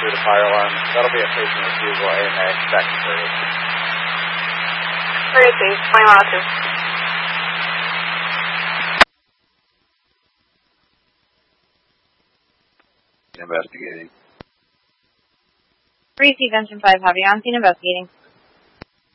through the fire alarm. That'll be a station refusal AMA second service. 3-2. Investigating. 3C, Vention 5, have you on scene investigating.